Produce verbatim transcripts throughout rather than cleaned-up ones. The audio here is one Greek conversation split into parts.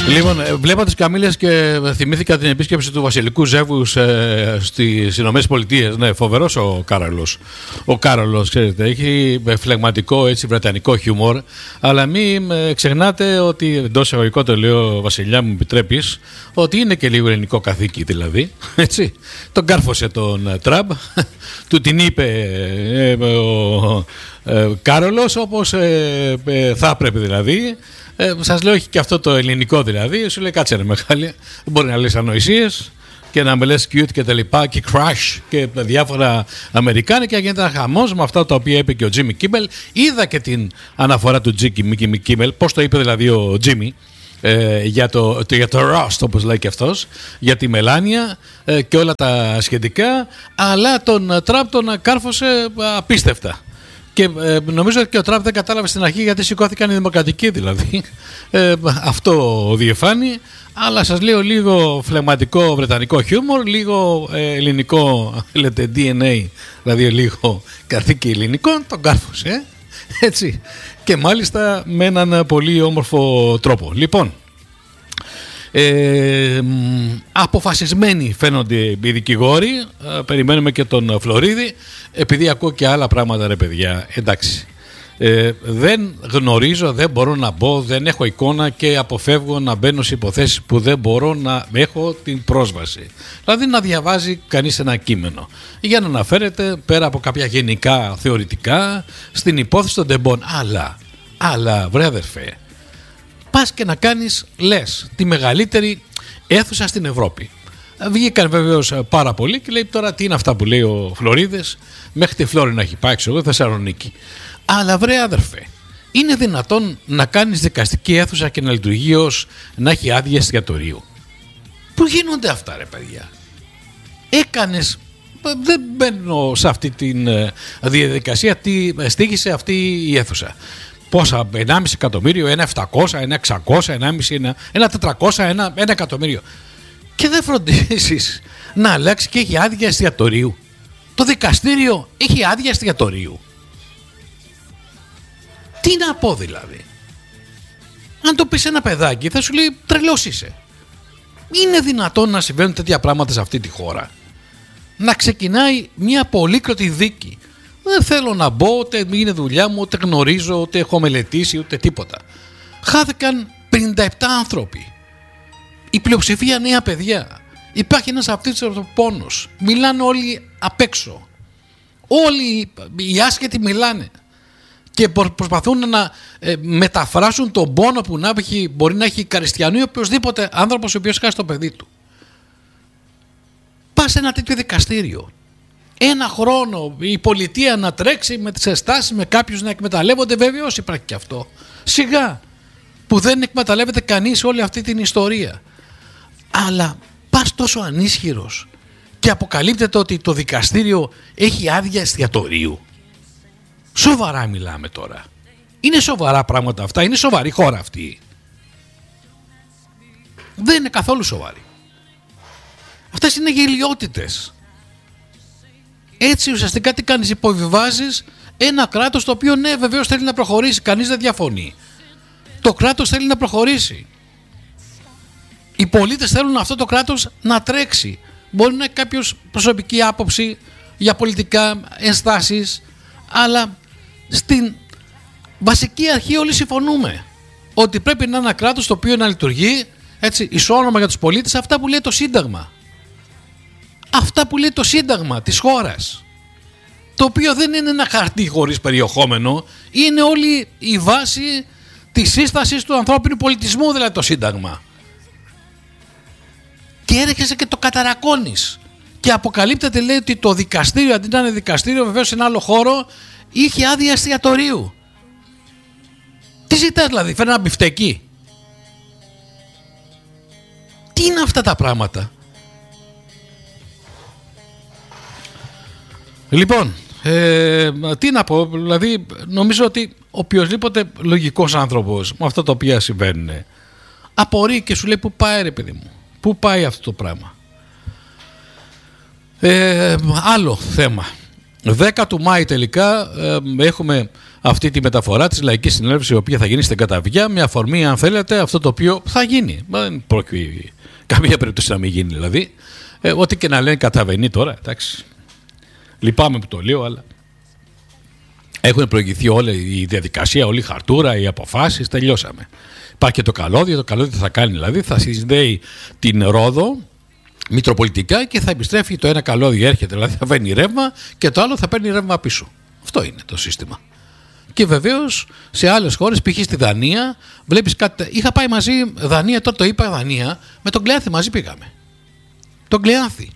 Λοιπόν, βλέπω τις καμήλες και θυμήθηκα την επίσκεψη του βασιλικού ζεύγους ε, στις Ηνωμένες Πολιτείες. Ναι, φοβερός ο Κάρολος. Ο Κάρολος, ξέρετε, έχει φλεγματικό έτσι βρετανικό χιούμορ, αλλά μην ε, ξεχνάτε ότι, εντός εισαγωγικών το λέω, βασιλιά μου επιτρέπεις, ότι είναι και λίγο ελληνικό καθήκη δηλαδή. Έτσι. Τον κάρφωσε τον Τραμπ, του την είπε ε, ε, ο ε, Κάρολος όπως ε, ε, θα έπρεπε δηλαδή. Ε, σας λέω, έχει και αυτό το ελληνικό δηλαδή. Σου λέει, κάτσε ρε μεγάλη, δεν μπορεί να λες ανοησίες και να με λες cute και τα λοιπά και crush και διάφορα αμερικάνικα, και γίνεται ένα χαμός με αυτά τα οποία είπε και ο Jimmy Kimmel. Είδα και την αναφορά του Jimmy Kimmel, πώς το είπε δηλαδή ο Jimmy, ε, για, το, το, για το Roast, όπως λέει και αυτός, για τη Μελάνια ε, και όλα τα σχετικά, αλλά τον Τραμπ τον κάρφωσε απίστευτα. Και ε, νομίζω ότι και ο Τραμπ δεν κατάλαβε στην αρχή γιατί σηκώθηκαν οι δημοκρατικοί δηλαδή. Ε, αυτό διεφάνει. Αλλά σας λέω, λίγο φλεγματικό βρετανικό χιούμορ, λίγο ε, ελληνικό, λέτε ντι εν έι, δηλαδή λίγο καθήκη ελληνικό, τον κάρφωσε. Ε, έτσι. Και μάλιστα με έναν πολύ όμορφο τρόπο. Λοιπόν, Ε, αποφασισμένοι φαίνονται οι δικηγόροι. ε, Περιμένουμε και τον Φλωρίδη. Επειδή ακούω και άλλα πράγματα, ρε παιδιά, εντάξει, ε, δεν γνωρίζω, δεν μπορώ να μπω, δεν έχω εικόνα και αποφεύγω να μπαίνω σε υποθέσεις που δεν μπορώ να έχω την πρόσβαση. Δηλαδή να διαβάζει κανείς ένα κείμενο για να αναφέρεται πέρα από κάποια γενικά θεωρητικά στην υπόθεση των τεμπών. Αλλά, αλλά βρε αδερφέ, πας και να κάνεις, λες, τη μεγαλύτερη αίθουσα στην Ευρώπη. Βγήκαν βεβαίως πάρα πολύ και λέει, τώρα τι είναι αυτά που λέει ο Φλωρίδης, μέχρι τη Φλόρινα έχει πάει, ξέρω εγώ, Θεσσαλονίκη. Αλλά βρε άδερφε, είναι δυνατόν να κάνεις δικαστική αίθουσα και να λειτουργεί ως να έχει άδεια εστιατορίου? Πού γίνονται αυτά, ρε παιδιά? Έκανες, δεν μπαίνω σε αυτή τη διαδικασία, τι στήγησε αυτή η αίθουσα. Πόσα, ενάμιση εκατομμύριο, ένα επτακόσια, ένα εξακόσια, ενάμιση, ένα, ένα τετρακόσια, ένα, ένα εκατομμύριο. Και δεν φροντίσεις να αλλάξει και έχει άδεια εστιατορίου. Το δικαστήριο έχει άδεια εστιατορίου. Τι να πω δηλαδή? Αν το πεις ένα παιδάκι θα σου λέει, τρελός είσαι. Είναι δυνατόν να συμβαίνουν τέτοια πράγματα σε αυτή τη χώρα? Να ξεκινάει μια πολύκροτη δίκη. Δεν θέλω να μπω, ούτε είναι δουλειά μου, ούτε γνωρίζω, ούτε έχω μελετήσει, ούτε τίποτα. Χάθηκαν πενήντα επτά άνθρωποι. Η πλειοψηφία νέα παιδιά. Υπάρχει ένας αυτός πόνος. Μιλάνε όλοι απ' έξω. Όλοι οι άσχετοι μιλάνε. Και προσπαθούν να ε, μεταφράσουν τον πόνο που να έχει, μπορεί να έχει καριστιανού ή οποιοδήποτε άνθρωπος ο οποίος χάσει το παιδί του. Πας σε ένα τέτοιο δικαστήριο. Ένα χρόνο η πολιτεία να τρέξει με τις εστάσεις, με κάποιους να εκμεταλλεύονται, βεβαίως υπάρχει και αυτό. Σιγά που δεν εκμεταλλεύεται κανείς όλη αυτή την ιστορία. Αλλά πας τόσο ανίσχυρος και αποκαλύπτεται ότι το δικαστήριο έχει άδεια εστιατορίου. Σοβαρά μιλάμε τώρα? Είναι σοβαρά πράγματα αυτά? Είναι σοβαρή χώρα αυτή? Δεν είναι καθόλου σοβαρή. Αυτές είναι γελιότητες. Έτσι ουσιαστικά τι κάνεις? Υποβιβάζεις ένα κράτος το οποίο, ναι, βεβαίως θέλει να προχωρήσει, κανείς δεν διαφωνεί. Το κράτος θέλει να προχωρήσει. Οι πολίτες θέλουν αυτό το κράτος να τρέξει. Μπορεί να έχει κάποιος προσωπική άποψη για πολιτικά ενστάσεις, αλλά στην βασική αρχή όλοι συμφωνούμε ότι πρέπει να είναι ένα κράτος το οποίο να λειτουργεί έτσι, ισόνομα για τους πολίτες, αυτά που λέει το Σύνταγμα. Αυτά που λέει το Σύνταγμα της χώρας, το οποίο δεν είναι ένα χαρτί χωρίς περιεχόμενο, είναι όλη η βάση της σύστασης του ανθρώπινου πολιτισμού, δηλαδή το Σύνταγμα. Και έρχεσαι και το καταρακώνεις και αποκαλύπτεται, λέει, ότι το δικαστήριο, αντί να είναι δικαστήριο, βεβαίως σε ένα άλλο χώρο, είχε άδεια εστιατορίου. Τι ζητάς δηλαδή? Φέρνει ένα μπιφτεκί? Τι είναι αυτά τα πράγματα? Λοιπόν, ε, τι να πω, δηλαδή νομίζω ότι οποιοσδήποτε λογικός άνθρωπος με αυτά τα οποία συμβαίνουν απορεί και σου λέει, πού πάει ρε παιδί μου, πού πάει αυτό το πράγμα? Ε, άλλο θέμα. δέκα του Μάη τελικά ε, έχουμε αυτή τη μεταφορά της λαϊκής συνέλευσης, η οποία θα γίνει στην Καταβιά, με αφορμή, αν θέλετε, αυτό το οποίο θα γίνει. Δεν πρόκειται καμία περίπτωση να μην γίνει, δηλαδή. Ε, ό,τι και να λένε καταβαίνει τώρα, εντάξει. Λυπάμαι που το λέω, αλλά έχουν προηγηθεί όλη η διαδικασία, όλη η χαρτούρα, οι αποφάσεις, τελειώσαμε. Υπάρχει και το καλώδιο, το καλώδιο τι θα κάνει, δηλαδή θα συνδέει την Ρόδο μητροπολιτικά και θα επιστρέφει, το ένα καλώδιο έρχεται, δηλαδή θα παίρνει ρεύμα και το άλλο θα παίρνει ρεύμα πίσω. Αυτό είναι το σύστημα. Και βεβαίως σε άλλες χώρες, π.χ. στη Δανία, βλέπεις κάτι. Είχα πάει μαζί, Δανία, τώρα το είπα Δανία, με τον Κλεάνθη μαζί πήγαμε. Τον Κλεάνθη.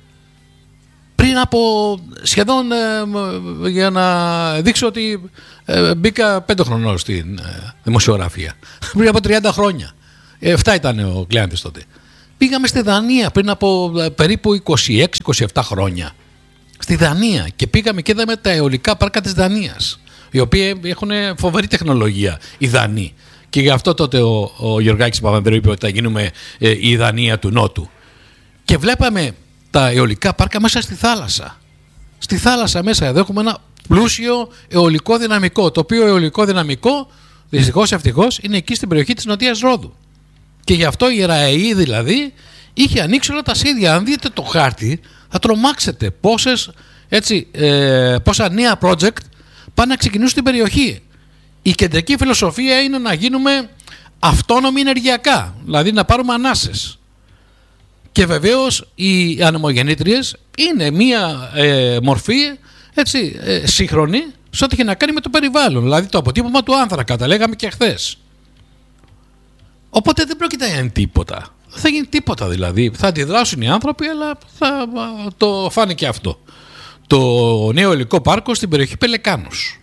Πριν από σχεδόν, ε, για να δείξω ότι ε, μπήκα πέντε χρονών στην ε, δημοσιογραφία. Πριν από τριάντα χρόνια. Εφτά ήταν ο Κλεάνθης τότε. Πήγαμε στη Δανία πριν από ε, περίπου είκοσι έξι είκοσι επτά χρόνια. Στη Δανία και πήγαμε και είδαμε τα αιωλικά πάρκα της Δανίας, οι οποίοι έχουν φοβερή τεχνολογία, οι Δανείοι. Και γι' αυτό τότε ο, ο Γιωργάκης Παπανδρέου είπε ότι θα γίνουμε ε, η Δανία του Νότου. Και βλέπαμε τα αιωλικά πάρκα μέσα στη θάλασσα. Στη θάλασσα μέσα εδώ έχουμε ένα πλούσιο αιωλικό δυναμικό, το οποίο αιωλικό δυναμικό, δυστυχώς ευτυχώς, είναι εκεί στην περιοχή της Νοτίας Ρόδου. Και γι' αυτό η ΡΑΕΗ δηλαδή είχε ανοίξει όλα τα σίδια. Αν δείτε το χάρτη θα τρομάξετε πόσες, έτσι, ε, πόσα νέα project πάνε να ξεκινήσουν στην περιοχή. Η κεντρική φιλοσοφία είναι να γίνουμε αυτόνομοι ενεργειακά, δηλαδή να πάρουμε ανάσες. Και βεβαίως οι ανεμογεννήτριες είναι μία ε, μορφή, έτσι, ε, σύγχρονη σε ό,τι έχει να κάνει με το περιβάλλον, δηλαδή το αποτύπωμα του άνθρακα, τα λέγαμε και χθες. Οπότε δεν πρόκειται να γίνει τίποτα. Δεν θα γίνει τίποτα δηλαδή. Θα αντιδράσουν οι άνθρωποι, αλλά θα το φάνε και αυτό. Το νέο υλικό πάρκο στην περιοχή Πελεκάνους.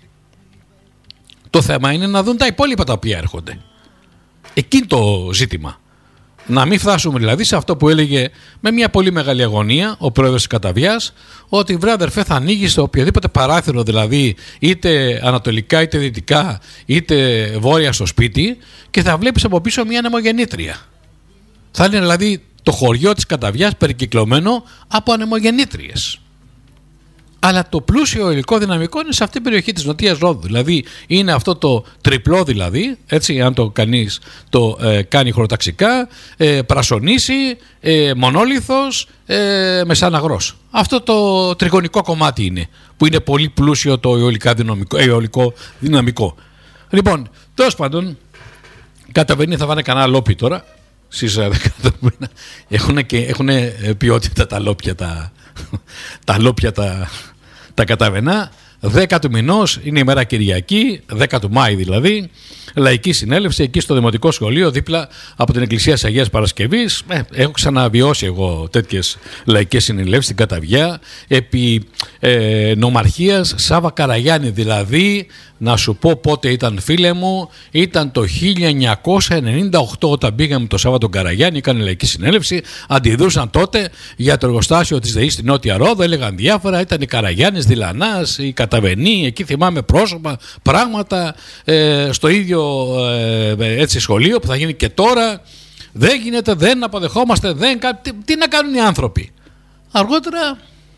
Το θέμα είναι να δουν τα υπόλοιπα τα οποία έρχονται. Εκεί το ζήτημα. Να μην φτάσουμε δηλαδή σε αυτό που έλεγε με μια πολύ μεγάλη αγωνία ο πρόεδρος της Καταβιάς, ότι βρε αδερφέ θα ανοίγει σε οποιοδήποτε παράθυρο, δηλαδή είτε ανατολικά είτε δυτικά είτε βόρεια στο σπίτι, και θα βλέπεις από πίσω μια ανεμογεννήτρια. Θα είναι δηλαδή το χωριό της Καταβιάς περικυκλωμένο από ανεμογεννήτριες. Αλλά το πλούσιο υλικό δυναμικό είναι σε αυτή την περιοχή της Νοτίας Ρόδου. Δηλαδή είναι αυτό το τριπλό, δηλαδή, έτσι, αν το κανείς το ε, κάνει χωροταξικά, ε, πρασονίσει, ε, μονόλιθος, ε, μεσάναγρός. Αυτό το τριγωνικό κομμάτι είναι, που είναι πολύ πλούσιο το δυναμικό, αιωλικό δυναμικό. Λοιπόν, τέλος πάντων, καταβαίνει, θα βάνε κανένα λόπι τώρα. Στις έχουν, και, έχουν ποιότητα τα λόπια, τα, τα λόπια τα, τα καταβενά. δέκα του μηνός είναι η μέρα Κυριακή, δέκα του Μάη δηλαδή, λαϊκή συνέλευση εκεί στο Δημοτικό Σχολείο, δίπλα από την Εκκλησία της Αγίας Παρασκευής. Ε, έχω ξαναβιώσει εγώ τέτοιες λαϊκές συνελεύσεις στην Καταβιά, επί ε, νομαρχίας Σάβα Καραγιάννη, δηλαδή να σου πω πότε ήταν, φίλε μου, ήταν το χίλια εννιακόσια ενενήντα οκτώ όταν πήγαμε το Σάββατο Καραγιάννη, έκανε λαϊκή συνέλευση, αντιδρούσαν τότε για το εργοστάσιο της ΔΕΗ στη Νότια Ρόδο, έλεγαν διάφορα, ήταν η Καραγιάννης, Δηλανάς, η Καταβενή, εκεί θυμάμαι πρόσωπα, πράγματα, ε, στο ίδιο ε, έτσι, σχολείο που θα γίνει και τώρα. Δεν γίνεται, δεν αποδεχόμαστε, δεν, τι, τι να κάνουν οι άνθρωποι. Αργότερα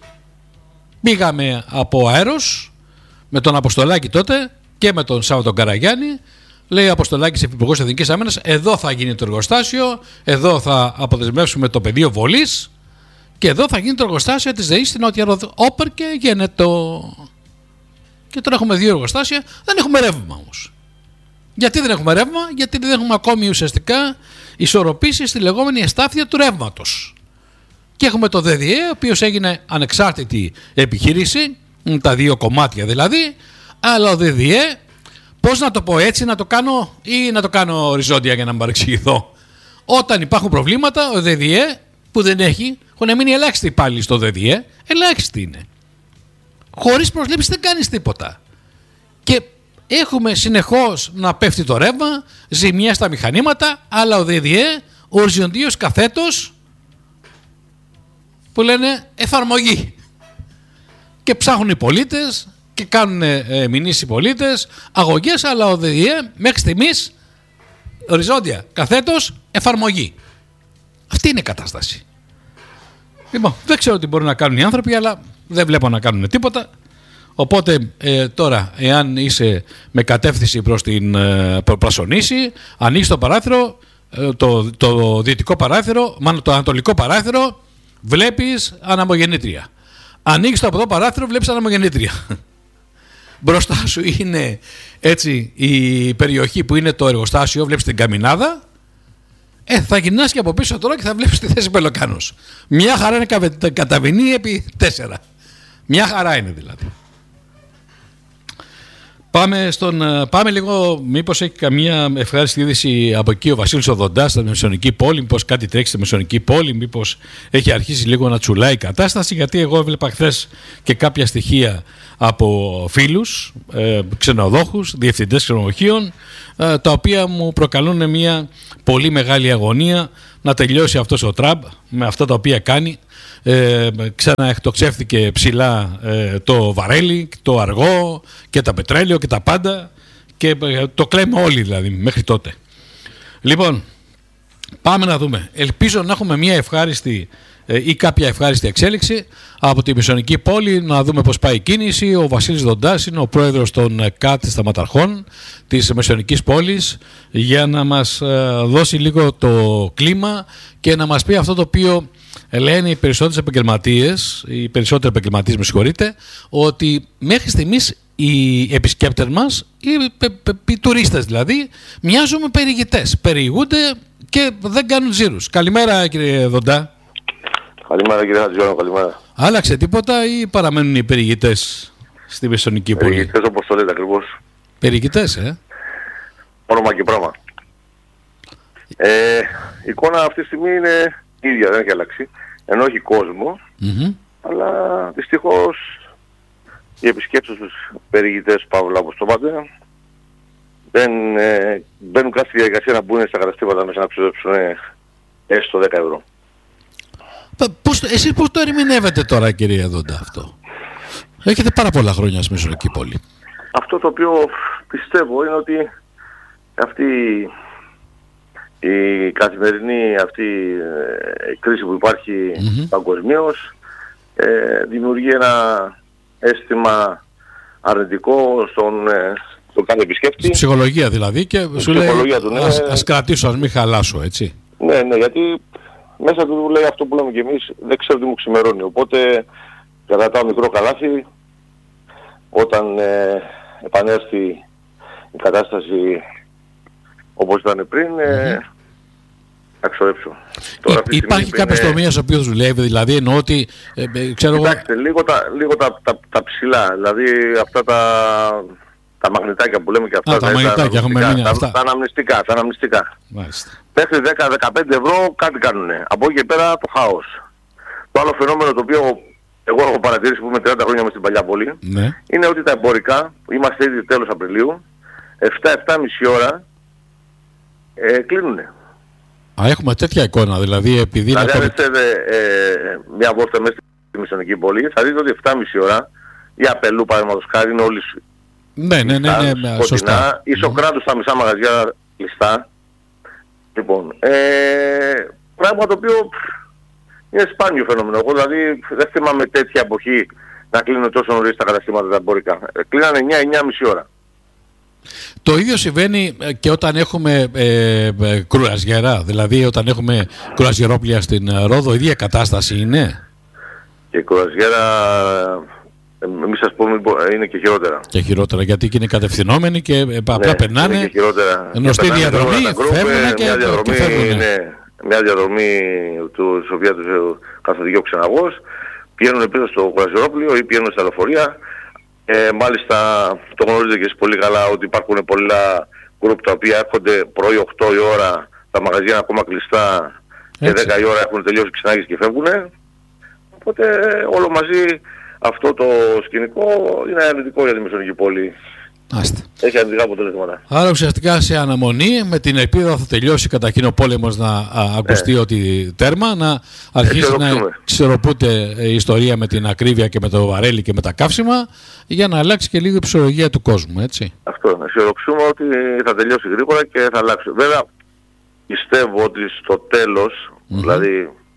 πήγαμε από αέρος με τον Αποστολάκη τότε και με τον Σάββατο Καραγιάννη. Λέει ο Αποστολάκης, Υπουργός Εθνικής Άμυνας, εδώ θα γίνει το εργοστάσιο, εδώ θα αποδεσμεύσουμε το πεδίο βολής και εδώ θα γίνει το εργοστάσιο της ΔΕΗ στην Νότια Ρόδο. Όπερ και γίνεται. Και τώρα έχουμε δύο εργοστάσια, δεν έχουμε ρεύμα όμως. Γιατί δεν έχουμε ρεύμα? Γιατί δεν έχουμε ακόμη ουσιαστικά ισορροπήσει στη λεγόμενη εστάθεια του ρεύματος. Και έχουμε το ΔΔΕ, ο οποίος έγινε ανεξάρτητη επιχείρηση, τα δύο κομμάτια δηλαδή, αλλά ο ΔΔΕ, πώς να το πω έτσι, να το κάνω ή να το κάνω οριζόντια για να μην παρεξηγηθώ. Όταν υπάρχουν προβλήματα, ο ΔΔΕ που δεν έχει, έχουν μείνει ελάχιστοι υπάλληλοι στο ΔΔΕ, ελάχιστοι είναι. Χωρίς προσλήψη δεν κάνεις τίποτα. Και έχουμε συνεχώς να πέφτει το ρεύμα, ζημιά στα μηχανήματα, αλλά ο ΔΔΕ οριζοντίως καθέτος που λένε εφαρμογή. Και ψάχνουν οι πολίτες και κάνουν ε, μηνύσεις οι πολίτες, αγωγές, αλλά ο ΔΔΕ μέχρι στιγμής οριζόντια καθέτος εφαρμογή. Αυτή είναι η κατάσταση. Λοιπόν, δεν ξέρω τι μπορούν να κάνουν οι άνθρωποι, αλλά δεν βλέπω να κάνουν τίποτα. Οπότε ε, τώρα, εάν είσαι με κατεύθυνση προς την ε, Πρασονίση, ανοίξεις το παράθυρο, ε, το, το δυτικό παράθυρο, μάλλον το ανατολικό παράθυρο, βλέπεις αναμογεννήτρια. Ανοίξεις το από εδώ παράθυρο, βλέπεις αναμογεννήτρια. Μπροστά σου είναι έτσι η περιοχή που είναι το εργοστάσιο, βλέπεις την καμινάδα. Ε, θα γυρνάς και από πίσω τώρα και θα βλέπεις τη θέση Πελοκάνος. Μια χαρά είναι καταβηνή επί τέσσερα. Μια χαρά είναι δηλαδή. Πάμε, στον, πάμε λίγο, μήπως έχει καμία ευχάριστη είδηση από εκεί ο Βασίλης ο Δοντάς στη Μεσαιωνική πόλη, μήπως κάτι τρέχει στη Μεσαιωνική πόλη, μήπως έχει αρχίσει λίγο να τσουλάει η κατάσταση, γιατί εγώ έβλεπα χθες και κάποια στοιχεία από φίλους, ε, ξενοδόχους, διευθυντές ξενοδοχείων, ε, τα οποία μου προκαλούν μια πολύ μεγάλη αγωνία να τελειώσει αυτός ο Τραμπ με αυτά τα οποία κάνει. Ε, ξαναεκτοξεύθηκε ψηλά ε, το βαρέλι, το αργό και τα πετρέλαιο και τα πάντα και ε, το κλαίμε όλοι δηλαδή μέχρι τότε. Λοιπόν, πάμε να δούμε. Ελπίζω να έχουμε μια ευχάριστη ε, ή κάποια ευχάριστη εξέλιξη από τη Μεσαιωνική πόλη, να δούμε πώς πάει η κίνηση. Ο Βασίλης Δοντάς είναι ο πρόεδρος των ΚΑΤ Σταματαρχών της Μεσαιωνικής πόλης, για να μας ε, δώσει λίγο το κλίμα και να μας πει αυτό το οποίο λένε οι περισσότεροι επαγγελματίες, οι περισσότεροι επαγγελματίες με συγχωρείτε, ότι μέχρι στιγμής οι επισκέπτες μας, οι, οι τουρίστες δηλαδή, μοιάζουν με περιηγητές. Περιηγούνται και δεν κάνουν τζίρους. Καλημέρα κύριε Δοντά. Καλημέρα κύριε Χατζιώνο, καλημέρα. Άλλαξε τίποτα ή παραμένουν οι περιηγητές στη Μεσαιωνική πόλη? Περιηγητές όπως το λέτε ακριβώς. Περιηγητές, ε. Όνομα και πράγμα. Ε, η εικόνα αυτή τη στιγμή είναι ίδια, δεν έχει αλλάξει. Ενώ έχει κόσμο, mm-hmm. αλλά δυστυχώς οι επισκέψεις τους περιηγητές, Παύλα, όπως το πάτε, δεν ε, μπαίνουν καν στη διαδικασία να μπουν στα καταστήματα μέσα να ξοδέψουν ε, έστω δέκα ευρώ. Πώς, εσείς πώς το ερμηνεύετε τώρα κύριε Δόντα αυτό? Έχετε πάρα πολλά χρόνια στη Μεσαιωνική πόλη. Αυτό το οποίο πιστεύω είναι ότι αυτή η καθημερινή αυτή ε, κρίση που υπάρχει mm-hmm. παγκοσμίως ε, δημιουργεί ένα αίσθημα αρνητικό στον, ε, στον κάθε επισκέπτη. Στην ψυχολογία δηλαδή, και στην σου λέει του, ναι. ας, ας κρατήσω, ας μην χαλάσω, έτσι. Ναι, ναι, γιατί μέσα του λέει αυτό που λέμε και εμείς, δεν ξέρω τι μου ξημερώνει. Οπότε κρατάω μικρό καλάθι, όταν ε, επανέλθει η κατάσταση όπως ήταν πριν, ε, mm-hmm. να ξοδέψω. Τώρα, υπάρχει κάποιος είναι... τομέας ο οποίος δουλεύει, δηλαδή εννοώ ότι ε, ε, ξέρω εγώ... Κοιτάξτε, λίγο, τα, λίγο τα, τα, τα ψηλά, δηλαδή αυτά τα, τα μαγνητάκια που λέμε και αυτά. Α, τα, τα μαγνητάκια, έχουμε μείνει τα, αυτά. Τα αναμνηστικά, τα αναμνηστικά. Μάλιστα. Μέχρι δέκα με δεκαπέντε ευρώ κάτι κάνουνε. Από εκεί και πέρα το χάος. Το άλλο φαινόμενο το οποίο εγώ έχω παρατηρήσει που είμαι τριάντα χρόνια μες στην παλιά πόλη, ναι. είναι ότι τα εμπορικά, είμαστε ήδη τέλος Απριλίου, επτά με επτά και μισή ώρα ε, κλείνουνε. Α, έχουμε τέτοια εικόνα, δηλαδή επειδή... Δηλαδή αν το... είστε ε, μια βόλτα μέσα στη Μεσαιωνική πόλη, θα δείτε ότι επτά και μισή ώρα, η Απελού παραδείγματος χάρη είναι όλοι ναι, ναι, ναι, ναι, ναι, ναι, σωστά. Η Σοκράτου στα μισά μαγαζιά κλειστά. Λοιπόν, ε, πράγμα το οποίο είναι σπάνιο φαινόμενο. Εγώ δηλαδή δεν θυμάμαι τέτοια εποχή να κλείνουν τόσο νωρίς τα καταστήματα τα εμπορικά. Ε, κλείνανε εννιά με εννιά και μισή ώρα. Το ίδιο συμβαίνει και όταν έχουμε ε, ε, κρουαζιέρα, δηλαδή όταν έχουμε κρουαζιερόπλια στην Ρόδο, η ίδια κατάσταση είναι. Και η κρουαζιέρα, εμείς σας πούμε, είναι και χειρότερα. Και χειρότερα, γιατί και είναι κατευθυνόμενοι και ε, απλά ναι, περνάνε, είναι και χειρότερα. γνωστή διαδρομή, φεύγουν και, μια διαδρομή, και φεύγουν. Ναι, μια διαδρομή του Σοφία του καθοδηγεί ο ξεναγός, πηγαίνουν πίσω στο κρουαζιερόπλιο ή πηγαίνουν στα λεωφορεία. Ε, μάλιστα το γνωρίζετε και εσείς πολύ καλά ότι υπάρχουν πολλά γκρουπ τα οποία έρχονται πρωί οκτώ η ώρα, τα μαγαζιά είναι ακόμα κλειστά και δέκα η ώρα έχουν τελειώσει ξενάγες και φεύγουν. Οπότε όλο μαζί αυτό το σκηνικό είναι αρνητικό για τη Μεσαιωνική πόλη. Άστε. Έχει αρνητικά αποτελέσματα. Άρα ουσιαστικά σε αναμονή, με την ελπίδα θα τελειώσει καταρχήν ο πόλεμος, να α, ακουστεί ε. ότι τέρμα, να αρχίσει να ξεροπούται η ιστορία με την ακρίβεια και με το βαρέλι και με τα καύσιμα, για να αλλάξει και λίγο η ψυχολογία του κόσμου, έτσι. Αυτό, να αισιοδοξούμε ότι θα τελειώσει γρήγορα και θα αλλάξει. Βέβαια πιστεύω ότι στο τέλος, mm-hmm. δηλαδή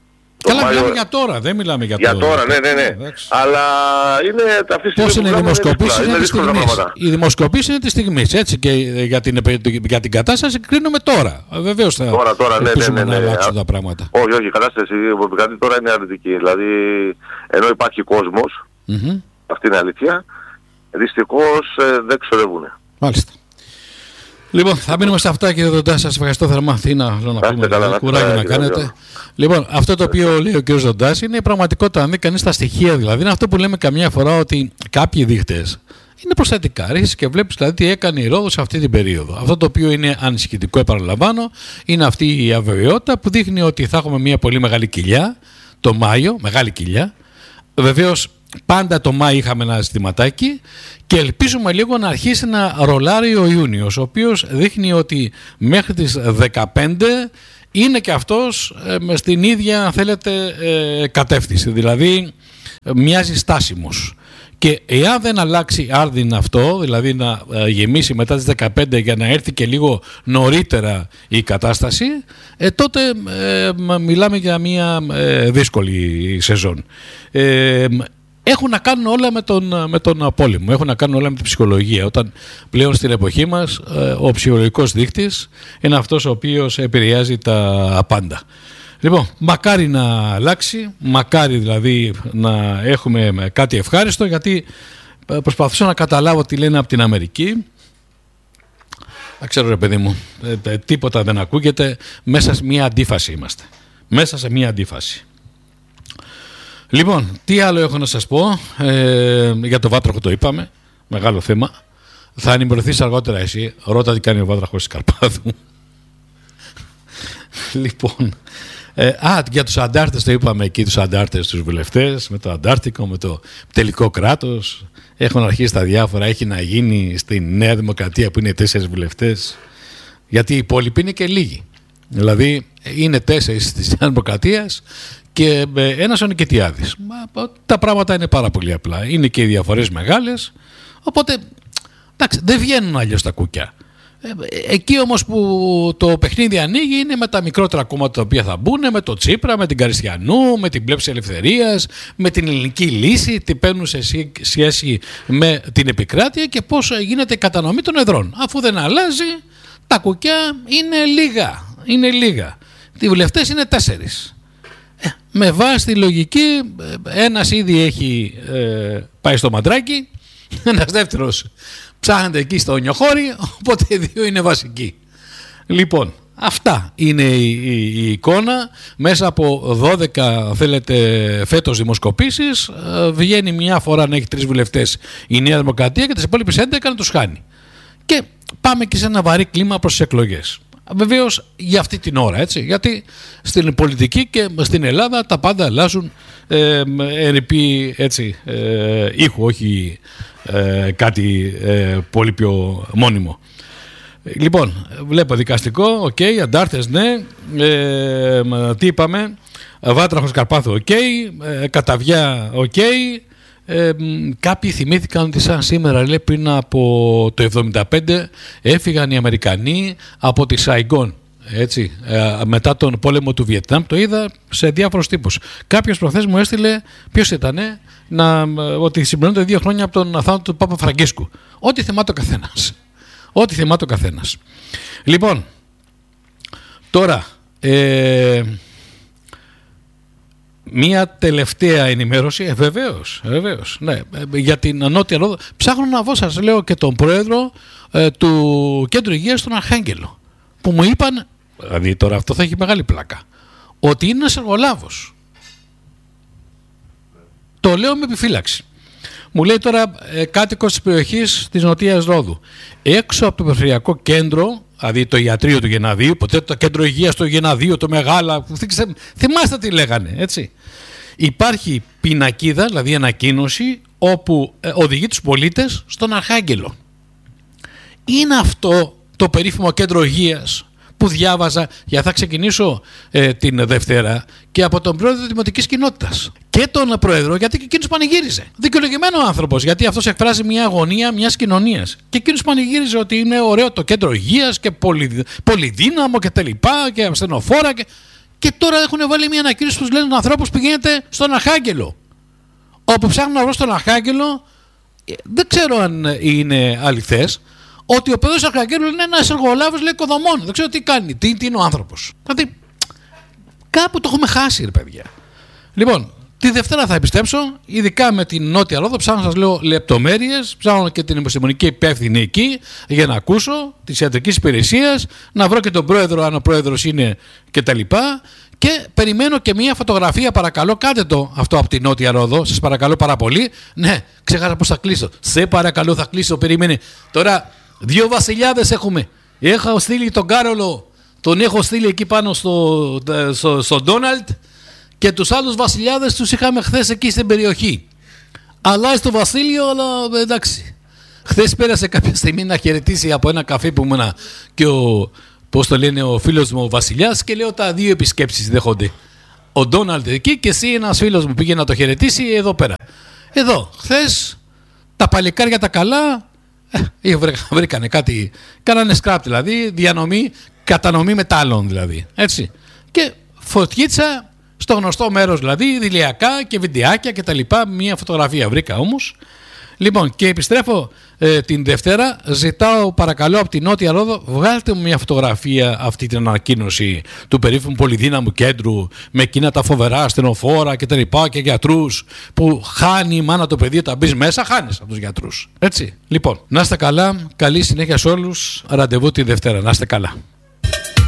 Καλά, Μάιο... μιλάμε για τώρα, δεν μιλάμε για, για τώρα. Για τώρα, ναι, ναι, ναι. Εντάξει. Αλλά είναι αυτή τη στιγμή. Πώς είναι οι δημοσκοπήσεις είναι, είναι τη στιγμή. Οι δημοσκοπήσεις είναι τη στιγμή. Έτσι, και για την, για την κατάσταση κρίνουμε τώρα. Βεβαίως θα τώρα, τώρα, ναι, ναι, ναι, ναι, να αλλάξουν ναι. τα πράγματα. Όχι, όχι, η κατάσταση κάτι τώρα είναι αρνητική. Δηλαδή, ενώ υπάρχει κόσμος, mm-hmm. αυτή είναι αλήθεια, δυστυχώς ε, δεν ξοδεύουν. Μάλιστα. Λοιπόν, θα μείνουμε σε αυτά, κύριε Δοντά. Σας ευχαριστώ θερμά. Αθήνα, λέω να πούμε. Καλά, κουράγιο να κάνετε. Καλά. Λοιπόν, αυτό το οποίο λέει ο κύριος Δοντάς είναι η πραγματικότητα. Αν δει κανείς τα στοιχεία, δηλαδή, είναι αυτό που λέμε καμιά φορά ότι κάποιοι δείχτες είναι προσθετικά. Ρίχνεις και βλέπεις δηλαδή τι έκανε η Ρόδος αυτή την περίοδο. Αυτό το οποίο είναι ανησυχητικό, επαναλαμβάνω, είναι αυτή η αβεβαιότητα που δείχνει ότι θα έχουμε μια πολύ μεγάλη κοιλιά το Μάιο, μεγάλη κοιλιά. Βεβαίως, πάντα το Μάη είχαμε ένα ζητηματάκι και ελπίζουμε λίγο να αρχίσει να ρολάρει ο Ιούνιος, ο οποίος δείχνει ότι μέχρι τις δεκαπέντε είναι και αυτός ε, στην ίδια, αν θέλετε, ε, κατεύθυνση. Δηλαδή μοιάζει στάσιμος. Και εάν δεν αλλάξει άρδιν αυτό, δηλαδή να ε, γεμίσει μετά τις δεκαπέντε για να έρθει και λίγο νωρίτερα η κατάσταση, ε, τότε ε, μιλάμε για μια ε, δύσκολη σεζόν. Ε, Έχουν να κάνουν όλα με τον, με τον πόλεμο, έχουν να κάνουν όλα με την ψυχολογία. Όταν πλέον στην εποχή μας ο ψυχολογικός δείκτης είναι αυτός ο οποίος επηρεάζει τα πάντα. Λοιπόν, μακάρι να αλλάξει, μακάρι δηλαδή να έχουμε κάτι ευχάριστο, γιατί προσπαθούσα να καταλάβω τι λένε από την Αμερική. Δεν ξέρω ρε παιδί μου, τίποτα δεν ακούγεται, μέσα σε μια αντίφαση είμαστε. Μέσα σε μια αντίφαση. Λοιπόν, τι άλλο έχω να σας πω, ε, για το Βάτραχο το είπαμε, μεγάλο θέμα. Θα ενημερωθείς αργότερα εσύ, ρώτα τι κάνει ο Βάτραχος της Καρπάθου. Λοιπόν, ε, α, για τους αντάρτες το είπαμε εκεί, τους αντάρτες, τους βουλευτές, με το Αντάρτικο, με το τελικό κράτος. Έχουν αρχίσει τα διάφορα, έχει να γίνει στη Νέα Δημοκρατία που είναι τέσσερις βουλευτές, γιατί οι υπόλοιποι είναι και λίγοι. Δηλαδή είναι τέσσερις της Νέας Δημοκρατίας και ένας ο Νικητιάδης. Τα πράγματα είναι πάρα πολύ απλά. Είναι και οι διαφορές μεγάλες, οπότε εντάξει, δεν βγαίνουν αλλιώς τα κουκιά. Εκεί όμως που το παιχνίδι ανοίγει είναι με τα μικρότερα κόμματα τα οποία θα μπουν, με το Τσίπρα, με την Καριστιανού, με την Πλεύση Ελευθερίας, με την Ελληνική Λύση, τι παίρνουν σε σχέση με την επικράτεια και πώς γίνεται η κατανομή των εδρών. Αφού δεν αλλάζει, τα κουκιά είναι λίγα. Είναι λίγα. Οι βουλευτές είναι τέσσερις. Ε, με βάση τη λογική, ένας ήδη έχει ε, πάει στο μαντράκι, ένας δεύτερος ψάχνεται εκεί στο Ονιοχώρι, οπότε οι δύο είναι βασικοί. Λοιπόν, αυτά είναι η, η, η εικόνα. Μέσα από δώδεκα, θέλετε, φέτος δημοσκοπήσεις, ε, βγαίνει μια φορά να έχει τρεις βουλευτές η Νέα Δημοκρατία και τις υπόλοιπες έντεκα να τους χάνει. Και πάμε και σε ένα βαρύ κλίμα προς τις εκλογές. Βεβαίως για αυτή την ώρα, έτσι, γιατί στην πολιτική και στην Ελλάδα τα πάντα αλλάζουν ε, ερειπή, έτσι, ε, ήχου, όχι ε, κάτι ε, πολύ πιο μόνιμο. Λοιπόν, βλέπω δικαστικό, οκ, okay, αντάρτες, ναι, ε, τι είπαμε, Βάτραχος Καρπάθου, οκ, okay, ε, Καταβιά, οκ, okay. Ε, κάποιοι θυμήθηκαν ότι σαν σήμερα, λέει, πριν από το εβδομήντα πέντε έφυγαν οι Αμερικανοί από τη Σαϊγκόν, έτσι, ε, μετά τον πόλεμο του Βιετνάμ. Το είδα σε διάφορους τύπους. Κάποιος προχθές μου έστειλε, ποιος ήτανε, να, ότι συμπληρώνονται δύο χρόνια από τον θάνατο του Πάπα Φραγκίσκου. Ό,τι θυμάται ο καθένας. Ό,τι θυμάται ο καθένας. Λοιπόν, τώρα ε, μία τελευταία ενημέρωση, ε, βεβαίως, βεβαίως, ναι, για την Νότια Ρόδο. Ψάχνω να βρω, σας λέω, και τον πρόεδρο ε, του Κέντρου Υγείας, τον Αρχάγγελο, που μου είπαν, δηλαδή τώρα αυτό θα έχει μεγάλη πλάκα, ότι είναι ένας εργολάβος. Το λέω με επιφύλαξη. Μου λέει τώρα ε, κάτοικος της περιοχής της Νοτιάς Ρόδου, έξω από το περιφερειακό κέντρο, δηλαδή το ιατρείο του Γεναδίου, ποτέ το κέντρο υγείας του Γεναδίου, το μεγάλα, θυμάστε τι λέγανε, έτσι. Υπάρχει πινακίδα, δηλαδή ανακοίνωση, όπου ε, οδηγεί τους πολίτες στον Αρχάγγελο. Είναι αυτό το περίφημο κέντρο υγείας που διάβαζα, για θα ξεκινήσω ε, την Δευτέρα, και από τον πρόεδρο της Δημοτικής Κοινότητας και τον πρόεδρο, γιατί και εκείνος πανηγύριζε. Δικαιολογημένο άνθρωπος, γιατί αυτός εκφράζει μια αγωνία μιας κοινωνίας. Και εκείνος πανηγύριζε ότι είναι ωραίο το κέντρο υγείας και πολυ, πολυδύναμο και τα λοιπά και ασθενοφόρα. Και, Και τώρα έχουν βάλει μια ανακοίνωση που λένε ανθρώπους πηγαίνετε στον Αρχάγγελο. Όπου ψάχνουν να βρω στον Αρχάγγελο, δεν ξέρω αν είναι αληθές, ότι ο παιδός Αρχαγγέλου είναι ένας εργολάβος, λέει, οικοδομών. Δεν ξέρω τι κάνει, τι, τι είναι ο άνθρωπος. Δηλαδή, κάπου το έχουμε χάσει, ρε παιδιά. Λοιπόν, τη Δευτέρα θα επιστρέψω, ειδικά με την Νότια Ρόδο. Ψάχνω να σας λέω λεπτομέρειες, ψάχνω και την επιστημονική υπεύθυνη εκεί για να ακούσω της ιατρικής υπηρεσίας, να βρω και τον πρόεδρο, αν ο πρόεδρος είναι κτλ. Και περιμένω και μια φωτογραφία, παρακαλώ, κάντε το αυτό από την Νότια Ρόδο. Σας παρακαλώ πάρα πολύ. Ναι, ξέχασα πώς θα κλείσω. Σε παρακαλώ, θα κλείσω. Περίμενε. Τώρα, δύο βασιλιάδες έχουμε. Έχω στείλει τον Κάρολο, τον έχω στείλει εκεί πάνω στο, στο, στο Ντόναλντ, και τους άλλους βασιλιάδες τους είχαμε χθες εκεί στην περιοχή. Αλλά στο Βασίλειο, αλλά εντάξει. Χθες πέρασε κάποια στιγμή να χαιρετήσει από ένα καφέ που ήμουν και ο. Πώς το λένε, ο φίλος μου ο Βασιλιάς, και λέω τα δύο επισκέψεις δέχονται. Ο Ντόναλντ εκεί και εσύ ένας φίλος μου πήγε να το χαιρετήσει εδώ πέρα. Εδώ, χθες τα παλικάρια τα καλά ε, βρήκανε κάτι, κάνανε σκράπ δηλαδή, διανομή, κατανομή μετάλλων δηλαδή. Έτσι. Και φωτιίτσα στο γνωστό μέρος δηλαδή, δηλιακά και βιντεάκια και τα λοιπά, μια φωτογραφία βρήκα όμως. Λοιπόν, και επιστρέφω ε, την Δευτέρα. Ζητάω παρακαλώ από την Νότια Ρόδο, βγάλτε μου μια φωτογραφία αυτή την ανακοίνωση του περίφημου πολυδύναμου κέντρου με εκείνα τα φοβερά στενοφόρα και τα λοιπά και γιατρούς που χάνει η μάνα το παιδί, όταν μπεις μέσα χάνεις από τους γιατρούς. Έτσι. Λοιπόν, να είστε καλά, καλή συνέχεια σε όλους. Ραντεβού τη Δευτέρα. Να είστε καλά.